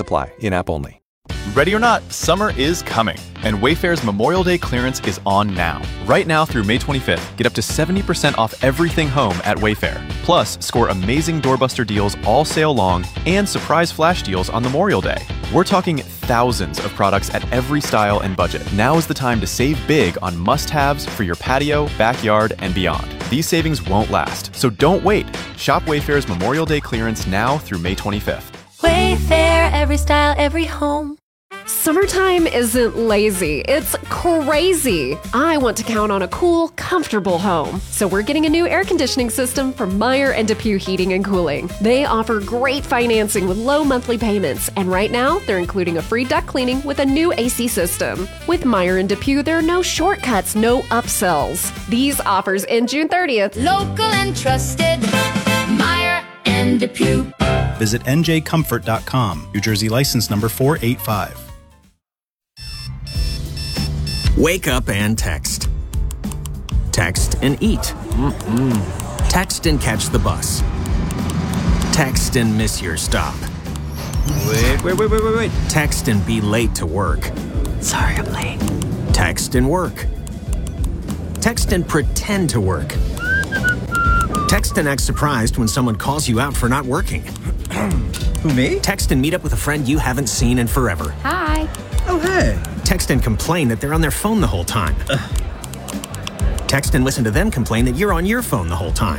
apply. In-app only. Ready or not, summer is coming, and Wayfair's Memorial Day clearance is on now. Right now through May 25th, get up to 70% off everything home at Wayfair. Plus, score amazing doorbuster deals all sale long and surprise flash deals on Memorial Day. We're talking thousands of products at every style and budget. Now is the time to save big on must-haves for your patio, backyard, and beyond. These savings won't last, so don't wait. Shop Wayfair's Memorial Day clearance now through May 25th. Wayfair, every style, every home. Summertime isn't lazy, it's crazy. I want to count on a cool, comfortable home. So we're getting a new air conditioning system from Meyer and DePuy Heating and Cooling. They offer great financing with low monthly payments, and right now they're including a free duct cleaning with a new AC system. With Meyer and DePuy, there are no shortcuts, no upsells. These offers end June 30th. Local and trusted, Meyer and DePuy. Visit njcomfort.com. New Jersey license number 485. Wake up and text. Text and eat. Text and catch the bus. Text and miss your stop. Wait. Text and be late to work. Sorry, I'm late. Text and work. Text and pretend to work. Text and act surprised when someone calls you out for not working. Who, me? Text and meet up with a friend you haven't seen in forever. Hi. Oh, hey. Text and complain that they're on their phone the whole time. Text and listen to them complain that you're on your phone the whole time.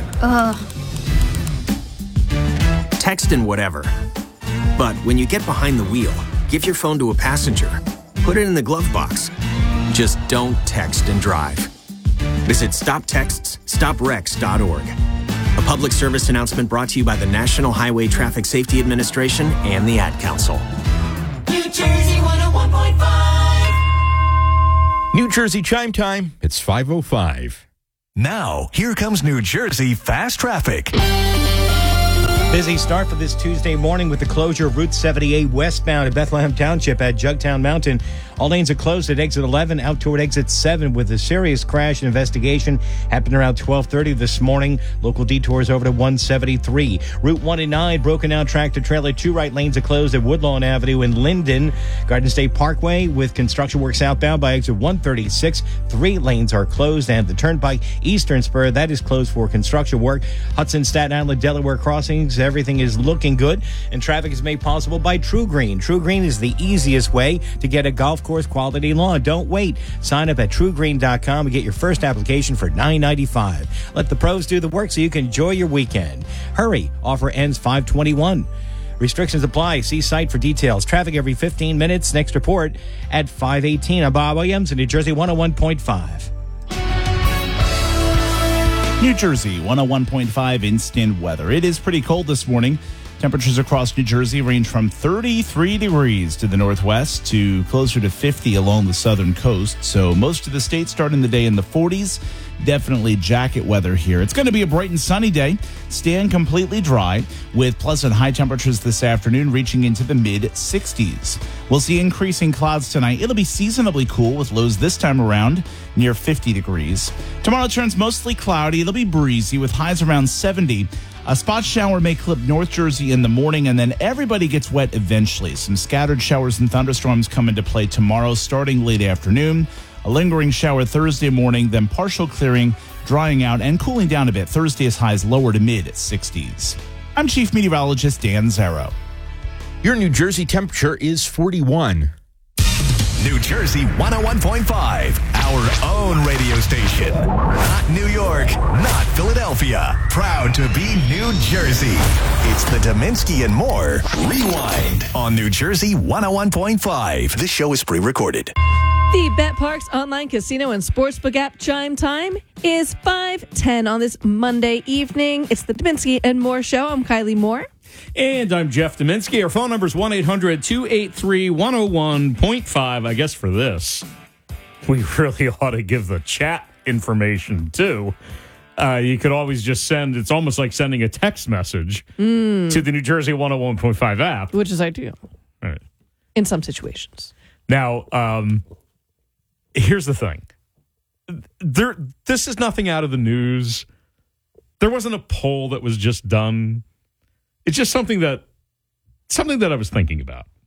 Text and whatever. But when you get behind the wheel, give your phone to a passenger. Put it in the glove box. Just don't text and drive. Visit StopTextsStopWrecks.org. A public service announcement brought to you by the National Highway Traffic Safety Administration and the Ad Council. New Jersey 101.5. New Jersey Chime Time. It's 5:05. Now, here comes New Jersey Fast Traffic. Busy start for this Tuesday morning with the closure of Route 78 westbound at Bethlehem Township at Jugtown Mountain. All lanes are closed at exit 11 out toward exit 7 with a serious crash investigation happened around 12:30 this morning. Local detours over to 173. Route 109 broken down tractor trailer. 2 right lanes are closed at Woodlawn Avenue in Linden. Garden State Parkway with construction work southbound by exit 136. 3 lanes are closed, and the Turnpike Eastern Spur that is closed for construction work. Hudson, Staten Island, Delaware crossings. Everything is looking good, and traffic is made possible by True Green. True Green is the easiest way to get a golf course quality lawn. Don't wait. Sign up at TrueGreen.com and get your first application for $9.95. Let the pros do the work so you can enjoy your weekend. Hurry. Offer ends 5/21. Restrictions apply. See site for details. Traffic every 15 minutes. Next report at 5:18. I'm Bob Williams in New Jersey 101.5. New Jersey 101.5 instant weather. It is pretty cold this morning. Temperatures across New Jersey range from 33 degrees to the northwest to closer to 50 along the southern coast. So most of the state starting the day in the 40s. Definitely jacket weather here. It's going to be a bright and sunny day, staying completely dry with pleasant high temperatures this afternoon reaching into the mid-60s. We'll see increasing clouds tonight. It'll be seasonably cool with lows this time around near 50 degrees. Tomorrow turns mostly cloudy. It'll be breezy with highs around 70. A spot shower may clip North Jersey in the morning, and then everybody gets wet eventually. Some scattered showers and thunderstorms come into play tomorrow starting late afternoon. A lingering shower Thursday morning, then partial clearing, drying out, and cooling down a bit. Thursday's highs lower to mid-60s. I'm Chief Meteorologist Dan Zarrow. Your New Jersey temperature is 41. New Jersey 101.5, our own radio station. Not New York, not Philadelphia. Proud to be New Jersey. It's the Dominski and More Rewind on New Jersey 101.5. This show is pre-recorded. The BetParx online casino and sportsbook app chime time is 5:10 on this Monday evening. It's the Dominski and More show. I'm Kylie Moore. And I'm Jeff Dominski. Our phone number is 1-800-283-101.5. I guess for this, we really ought to give the chat information, too. You could always just send, it's almost like sending a text message to the New Jersey 101.5 app. Which is ideal. All right. In some situations. Now, here's the thing. This is nothing out of the news. There wasn't a poll that was just done. It's just something that I was thinking about.